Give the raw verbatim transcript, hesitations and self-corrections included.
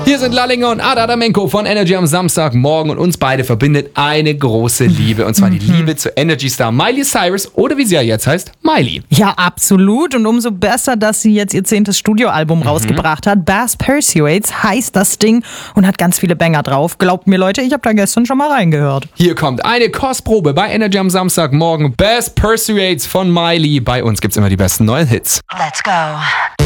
Hier sind Lallinger und Ada Damenko von Energy am Samstagmorgen und uns beide verbindet eine große Liebe. Und zwar die Liebe zu Energy-Star Miley Cyrus oder wie sie ja jetzt heißt, Miley. Ja, absolut. Und umso besser, dass sie jetzt ihr zehntes Studioalbum mhm. rausgebracht hat. Bass Persuades heißt das Ding und hat ganz viele Banger drauf. Glaubt mir, Leute, ich habe da gestern schon mal reingehört. Hier kommt eine Kostprobe bei Energy am Samstagmorgen. Bass Persuades von Miley. Bei uns gibt's immer die besten neuen Hits. Let's go.